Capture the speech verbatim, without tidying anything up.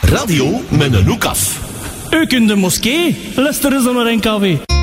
Radio met een hoek af. Ook in de moskee, luisteren ze naar N K W.